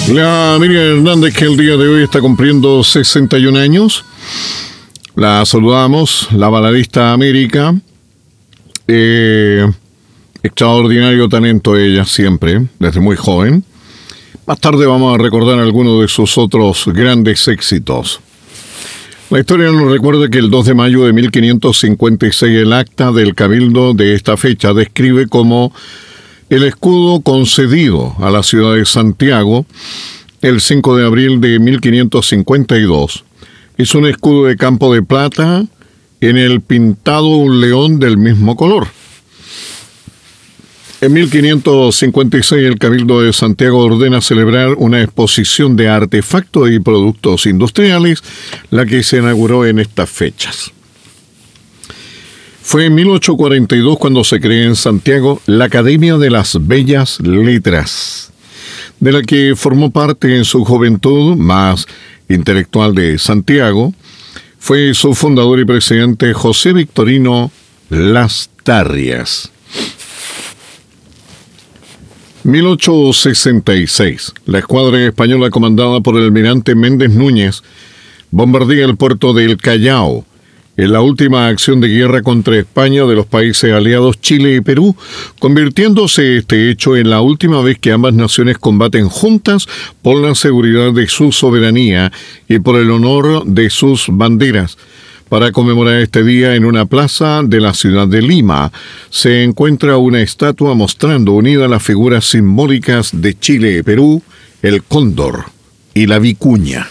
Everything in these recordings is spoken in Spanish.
La Miriam Hernández, que el día de hoy está cumpliendo 61 años. La saludamos, la baladista América. Extraordinario talento ella siempre, desde muy joven. Más tarde vamos a recordar algunos de sus otros grandes éxitos. La historia nos recuerda que el 2 de mayo de 1556 el acta del Cabildo de esta fecha describe como el escudo concedido a la ciudad de Santiago el 5 de abril de 1552. Es un escudo de campo de plata en el pintado un león del mismo color. En 1556 el Cabildo de Santiago ordena celebrar una exposición de artefactos y productos industriales, la que se inauguró en estas fechas. Fue en 1842 cuando se creó en Santiago la Academia de las Bellas Letras, de la que formó parte en su juventud más intelectual de Santiago. Fue su fundador y presidente José Victorino Lastarrias. 1866. La escuadra española comandada por el almirante Méndez Núñez bombardea el puerto del Callao en la última acción de guerra contra España de los países aliados Chile y Perú, convirtiéndose este hecho en la última vez que ambas naciones combaten juntas por la seguridad de su soberanía y por el honor de sus banderas. Para conmemorar este día, en una plaza de la ciudad de Lima, se encuentra una estatua mostrando unidas las figuras simbólicas de Chile y Perú, el cóndor y la vicuña.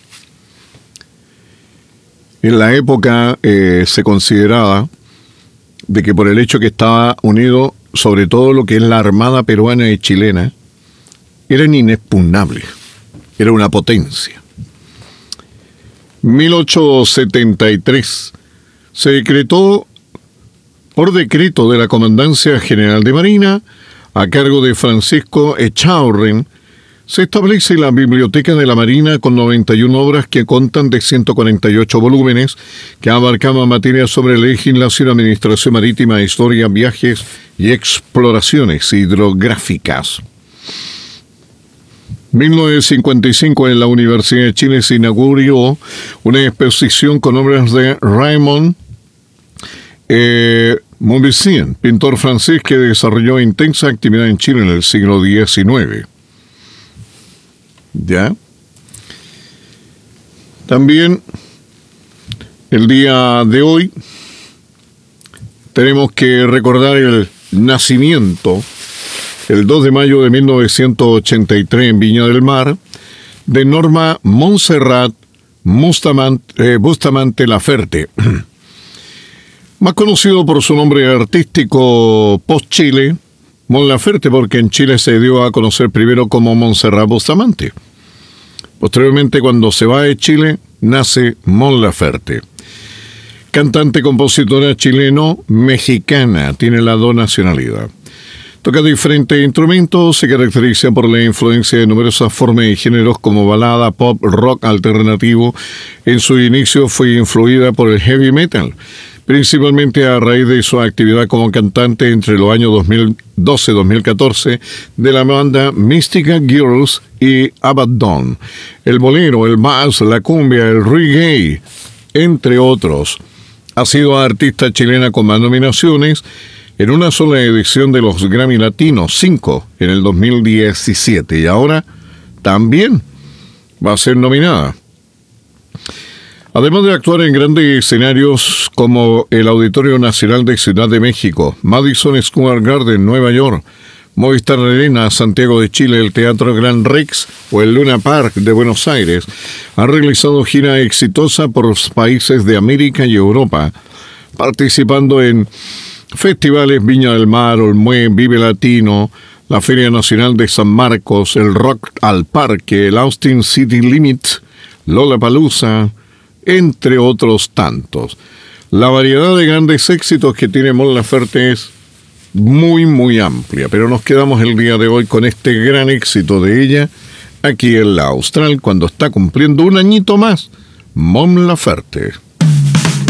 En la época se consideraba de que por el hecho que estaba unido sobre todo lo que es la armada peruana y chilena, eran inexpugnables, era una potencia. 1873 se decretó por decreto de la Comandancia General de Marina, a cargo de Francisco Echaurren, se establece la Biblioteca de la Marina con 91 obras que constan de 148 volúmenes que abarcaban materias sobre legislación, administración marítima, historia, viajes y exploraciones hidrográficas. 1955 en la Universidad de Chile se inauguró una exposición con obras de Raymond Montbazien, pintor francés que desarrolló intensa actividad en Chile en el siglo XIX. ¿Ya? También el día de hoy tenemos que recordar el nacimiento, el 2 de mayo de 1983 en Viña del Mar, de Norma Montserrat Bustamante Laferte, más conocido por su nombre artístico post-Chile, Mon Laferte, porque en Chile se dio a conocer primero como Montserrat Bustamante. Posteriormente, cuando se va de Chile, nace Mon Laferte. Cantante, compositora chileno-mexicana, tiene la dos nacionalidades. Toca diferentes instrumentos, se caracteriza por la influencia de numerosas formas y géneros como balada, pop, rock alternativo. En su inicio fue influida por el heavy metal, principalmente a raíz de su actividad como cantante entre los años 2012-2014 de la banda Mystica Girls y Abaddon. El bolero, el bass, la cumbia, el reggae, entre otros. Ha sido artista chilena con más nominaciones en una sola edición de los Grammy Latinos, 5 en el 2017, y ahora también va a ser nominada. Además de actuar en grandes escenarios como el Auditorio Nacional de Ciudad de México, Madison Square Garden, Nueva York, Movistar Arena, Santiago de Chile, el Teatro Gran Rex o el Luna Park de Buenos Aires, ha realizado gira exitosa por los países de América y Europa, participando en festivales Viña del Mar, Olmué, Vive Latino, la Feria Nacional de San Marcos, el Rock al Parque, el Austin City Limit, Lollapalooza, entre otros tantos. La variedad de grandes éxitos que tiene Mon Laferte es muy, muy amplia, pero nos quedamos el día de hoy con este gran éxito de ella, aquí en la Austral, cuando está cumpliendo un añito más, Mon Laferte.